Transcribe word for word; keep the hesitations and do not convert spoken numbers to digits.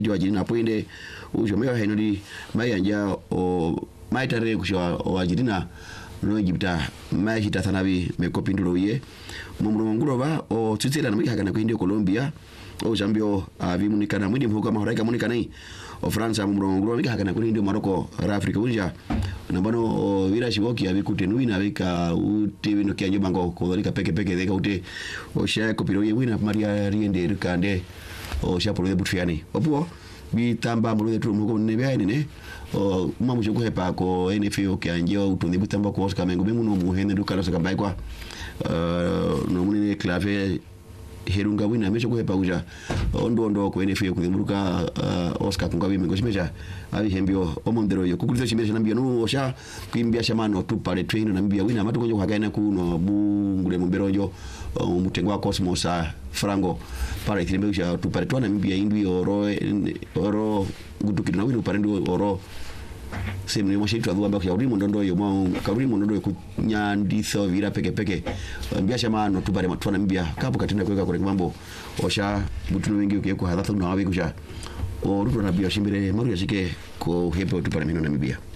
Jwa jirina poinde ujo mewa henodi mai anja o mai tare kusho o jirina no jibta mai hita thanabi me kopinduro ye mumro nguro ba o tsitsela na mika kana kwinde Colombia o jambio avimunika na mwindi mhuka mahoraika munika nai o France mumro nguro mika kana kwinde Morocco ra Afrika unja na bano o vira shiboki abikute nuina bika uti bino kya nyobango ko dalika peke peke deka ute o sha kopiro ye wina Maria riende rikande o sha polo de butfiani opuo bi tamba mulo de tu mugo nebe ne o mamu jogo hepa ko N F O ke anjo utundi butamba ko Oscar mengo bimuno muhene du kala saka bai kwa no munene clave herunga wina mesho ko hepa uja ondo ondo ko N F O ko muruka Oscar kunga bi mengo shimeja abi hembio omondero yo kukuliza shimeja nambia no osha kwimbia shamano tu pale train nambia wina matu konjo hagaina kuno bungule mberojo mutengwa Cosmos frango para itimbe usha tu pale twana mbia indwi oro oro gutukira na wino parendu oro semne mo shitu adwa bakya uri mondondo yo mo kaburi mondondo yo kunyandi so vira peke peke mbia shama no tu pale matwana mbia kapo katenda kweka kore mambo osha butuno wengi ukeko hadatha na wabi kusha o ruto na bia shimbire maru yashike ko hepo tu pale mino na mbia